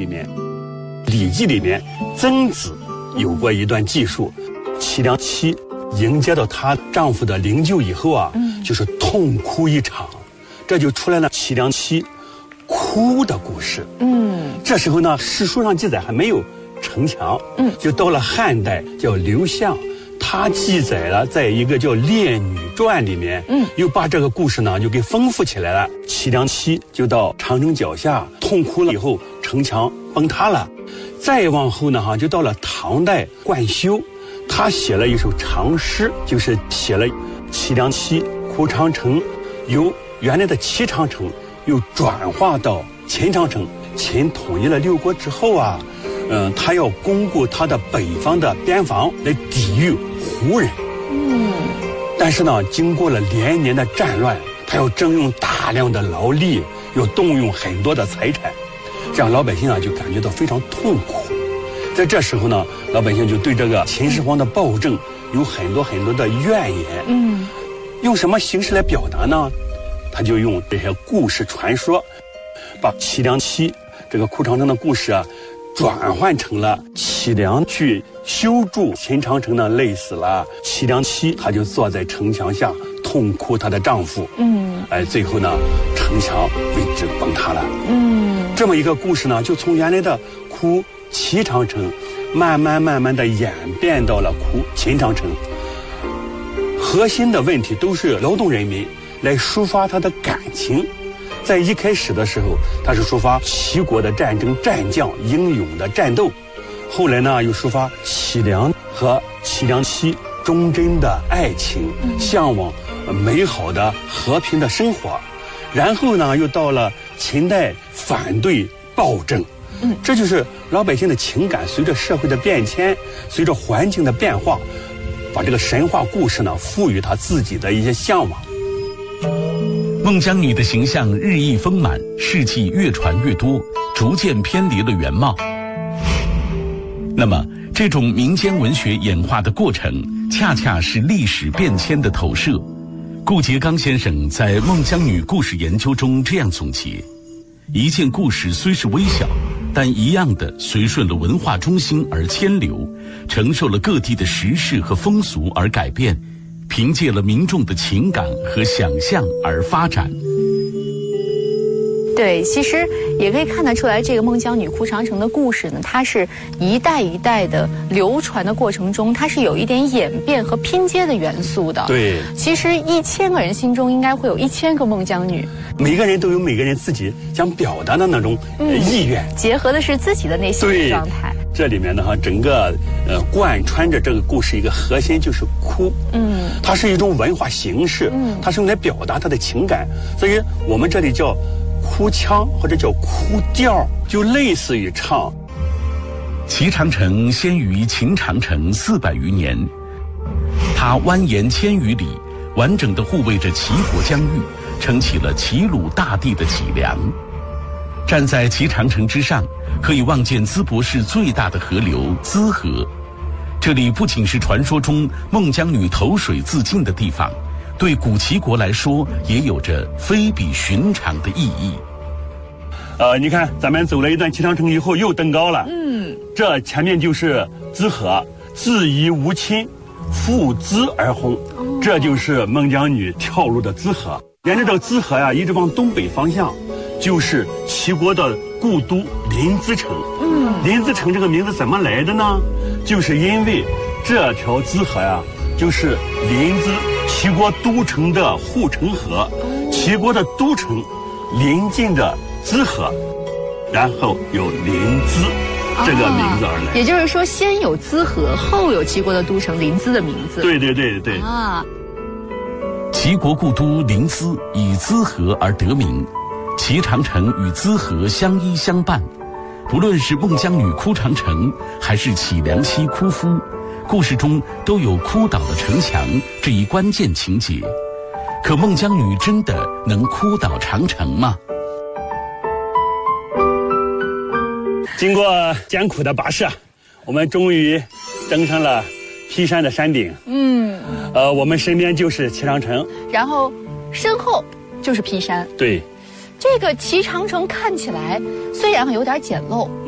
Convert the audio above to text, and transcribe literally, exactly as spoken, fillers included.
里面，《礼记》里面曾子有过一段记述，齐梁妻迎接到她丈夫的灵柩以后啊，嗯、就是痛哭一场，这就出来了齐梁妻哭的故事。嗯，这时候呢，史书上记载还没有城墙，嗯，就到了汉代叫刘向，他记载了在一个叫《列女传》里面，嗯，又把这个故事呢就给丰富起来了。齐梁妻就到长城脚下痛哭了以后，城墙崩塌了。再往后呢，哈，就到了唐代冠休，他写了一首长诗，就是写了齐梁妻哭长城，由原来的齐长城又转化到秦长城。秦统一了六国之后啊，嗯，他要巩固他的北方的边防来抵御胡人。嗯，但是呢，经过了连年的战乱，他要征用大量的劳力，要动用很多的财产，这样老百姓啊就感觉到非常痛苦。在这时候呢，老百姓就对这个秦始皇的暴政有很多很多的怨言。嗯，用什么形式来表达呢？他就用这些故事传说，把齐梁妻这个哭长城的故事啊，转换成了齐梁去修筑秦长城呢，累死了。齐梁妻她就坐在城墙下痛哭她的丈夫。嗯，哎，最后呢，城墙为之崩塌了。嗯，这么一个故事呢，就从原来的哭齐长城，慢慢慢慢的演变到了哭秦长城。核心的问题都是劳动人民来抒发他的感情。在一开始的时候，他是抒发齐国的战争战将英勇的战斗，后来呢又抒发齐梁和齐梁妻忠贞的爱情，向往美好的和平的生活，然后呢又到了秦代反对暴政。嗯，这就是老百姓的情感随着社会的变迁，随着环境的变化，把这个神话故事呢赋予他自己的一些向往。 孟姜女的形象日益丰满，事迹越传越多，逐渐偏离了原貌。那么，这种民间文学演化的过程，恰恰是历史变迁的投射。顾颉刚先生在《孟姜女故事研究》中这样总结：一件故事虽是微小，但一样的随顺了文化中心而迁流，承受了各地的时事和风俗而改变，凭借了民众的情感和想象而发展。 对，其实也可以看得出来，这个孟姜女哭长城的故事呢，它是一代一代的流传的过程中，它是有一点演变和拼接的元素的。 对， 其实一千个人心中应该会有一千个孟姜女， 每个人都有每个人自己想表达的那种、嗯呃、意愿， 结合的是自己的内心的状态。 这里面呢，哈，整个呃贯穿着这个故事一个核心就是哭，嗯，它是一种文化形式，嗯，它是用来表达他的情感，所以我们这里叫哭腔或者叫哭调，就类似于唱。 齐长城先于秦长城四百余年，它蜿蜒千余里，完整地护卫着齐国疆域，撑起了齐鲁大地的脊梁。站在齐长城之上，可以望见淄博市最大的河流淄河。这里不仅是传说中孟姜女投水自尽的地方，对古齐国来说也有着非比寻常的意义。 呃，你看，咱们走了一段齐长城以后，又登高了。嗯，这前面就是淄河，自夷无亲，负淄而轰，哦、这就是孟姜女跳入的淄河。沿着这个淄河呀，一直往东北方向，就是齐国的故都临淄城。嗯，临淄城这个名字怎么来的呢？就是因为这条淄河呀，就是临淄齐国都城的护城河，齐国的都城临近着淄河，然后有临淄这个名字而来。 啊、也就是说，先有淄河，后有齐国的都城临淄的名字。 对对对对啊。 齐国故都临淄以淄河而得名，齐长城与淄河相依相伴。不论是孟姜女哭长城，还是齐梁妻哭夫，故事中都有哭倒的城墙这一关键情节。可孟姜女真的能哭倒长城吗？ 经过艰苦的跋涉，我们终于登上了披山的山顶。嗯，呃，我们身边就是齐长城， 然后身后就是披山。 对， 这个齐长城看起来虽然有点简陋。